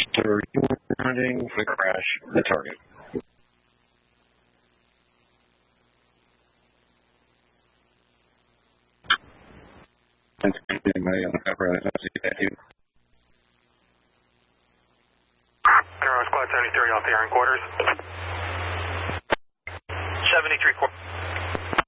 So you were running the crash, the target. And anybody on the apparatus, I see that you. Squad 73 off the Iron Quarters. 73 quarters.